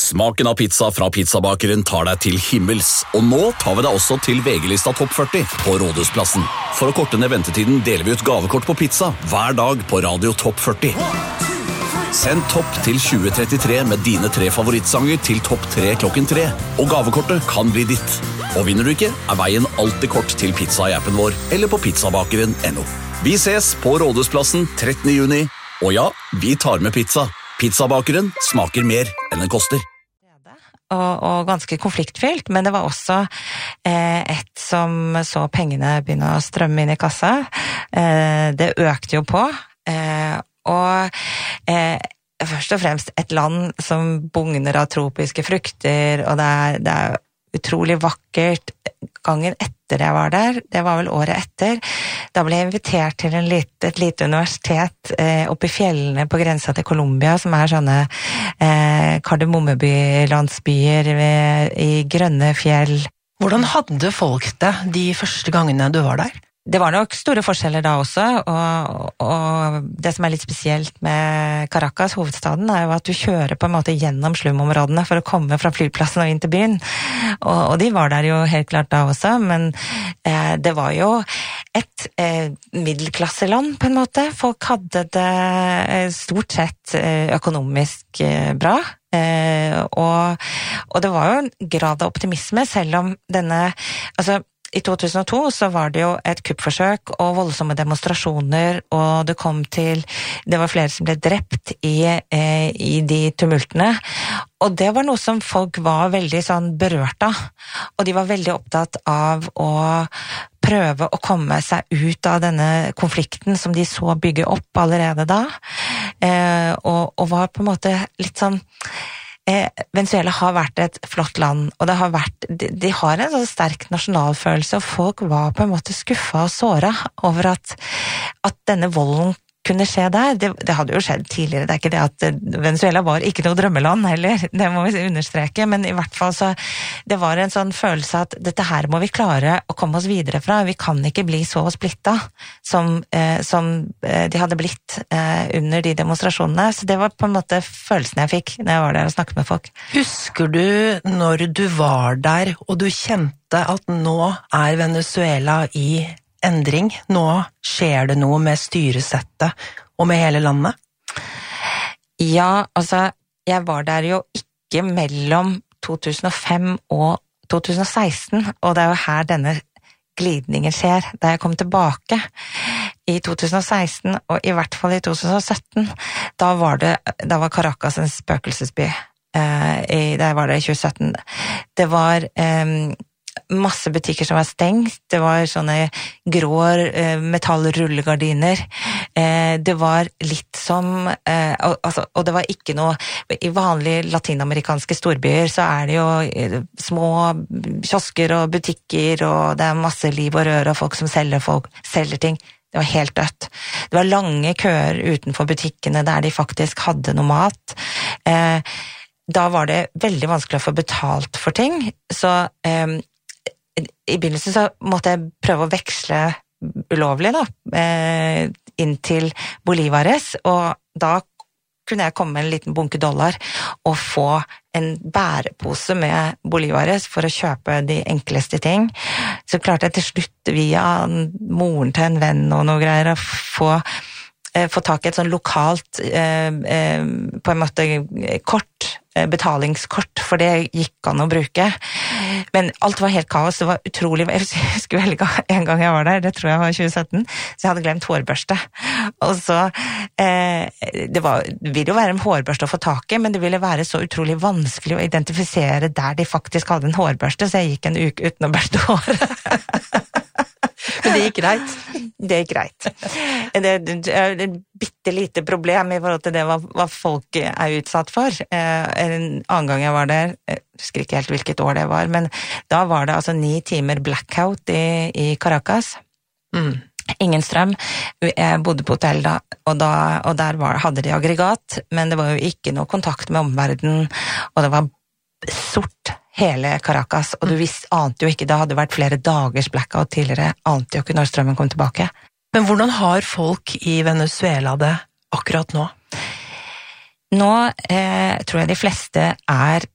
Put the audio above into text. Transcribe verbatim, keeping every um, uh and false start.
Smaken av pizza fra pizzabakeren tar deg til himmels, og nå tar vi deg også til V G-lista Topp førti på Rådhusplassen. For å korte ned ventetiden deler vi ut gavekort på pizza hver dag på Radio Topp førti. Send topp til tjue trettitre med dine tre favorittsanger til topp tre klokken tre, og gavekortet kan bli ditt. Og vinner du ikke, er veien alltid kort til pizza i appen vår, eller på pizzabakeren punktum no. Vi ses på Rådhusplassen trettende juni, og ja, vi tar med pizza. Pizzabakeren smaker mer enn den koster. Og, og ganske konfliktfylt, men det var også eh, et som så pengene begynne å strømme inn i kassa. Eh, det økte jo på, eh, og eh, først og fremst et land som bugner av tropiske frukter, og det er, det er utrolig vakkert. Gangen etter jeg var der, det var vel året etter, da ble jeg invitert til en lit, et lite universitet eh, oppe i fjellene på grensa til Colombia, som er sånne eh, kardemommebylandsbyer i grønne fjell. Hvordan hadde folk det de første gangene du var der? Det var nok store forskjeller da også, og, og det som er litt spesielt med Caracas, hovedstaden, er jo at du kjører på en måte gjennom slumområdene for å komme fra flyplassen og inn til byen. Og, og de var der jo helt klart da også, men eh, det var jo et eh, middelklasseland på en måte. Folk hadde det eh, stort sett eh, økonomisk eh, bra. Eh, og, og det var jo en grad av optimisme, selv om denne, altså, i to tusen og to så var det jo et kuppforsøk og voldsomme demonstrasjoner, og det kom til, det var flere som ble drept i, eh, i de tumultene, og det var noe som folk var veldig sånn berørt av, og de var veldig opptatt av å prøve å komme seg ut av denne konflikten som de så bygge opp allerede da, eh, og, og var på en måte litt sånn, Eh, Venezuela har vært et flott land, og det har vært, de, de har en så sterk nasjonalfølelse, og folk var på en måte skuffa og såra over at, at denne volden kunne skje der. Det, det hadde jo skjedd tidligere, det er ikke det at Venezuela var ikke noe drømmeland heller, det må vi understreke, men i hvert fall så, det var en sånn følelse at dette her må vi klare å komme oss videre fra, vi kan ikke bli så splitta som, eh, som eh, de hadde blitt eh, under de demonstrasjonene, så det var på en måte følelsen jeg fikk når jeg var der og snakket med folk. Husker du når du var der, og du kjente at nå er Venezuela i endring? Nå skjer det noe med styresettet og med hele landet? Ja, altså, jeg var der jo ikke mellom to tusen og fem og to tusen og seksten, og det er jo her denne glidningen skjer. Da jeg kom tilbake i to tusen og seksten, og i hvert fall i to tusen og sytten, da var det, da var Caracas en spøkelsesby. Eh, i, der var det i tjue sytten. Det var eh, masse butikker som var stengt, det var sånne grå eh, metallrullegardiner, eh, det var litt som, eh, og, altså, og det var ikke noe, i vanlige latinamerikanske storbyer så er det jo eh, små kiosker og butikker, og det er masse liv og rør og folk som selger, folk selger ting. Det var helt dødt. Det var lange køer utenfor butikkene der de faktisk hadde noe mat. Eh, da var det veldig vanskelig å få betalt for ting, så eh, i begynnelsen så måtte jeg prøve å veksle ulovlig da, eh, inn til bolivares, og da kunne jeg komme med en liten bunke dollar og få en bærepose med bolivares for å kjøpe de enkleste ting. Så klarte jeg til slutt via moren til en venn og noe greier å få, eh, få tak i et sånn lokalt eh, eh, på en måte kort, betalingskort, for det gikk an å bruke. Men alt var helt kaos, det var utrolig, jeg husker veldig en gang jeg var der, det tror jeg var i tjue sytten, så jeg hadde glemt hårbørste. Og så, eh, det var, det ville jo være en hårbørste å få tak i, men det ville være så utrolig vanskelig å identifisere der de faktisk hadde en hårbørste, så jeg gikk en uke uten å børste hår. Men det gikk greit? Det gikk greit. Det er et bitte lite problem i forhold til det hva, hva folk er utsatt for. En annen gang jeg var der, jeg husker ikke helt hvilket år det var, men da var det altså ni timer blackout i, i Caracas. Mm. Ingen strøm. Jeg bodde på hotell da, og, da, og der var, hadde de aggregat, men det var jo ikke noe kontakt med omverdenen, og det var sort hele Caracas, og du visste, ante jo ikke, det hadde vært flere dagers blackout tidligere, ante jo ikke når strømmen kom tilbake. Men hvordan har folk i Venezuela det akkurat nå? Nå eh, tror jeg de fleste er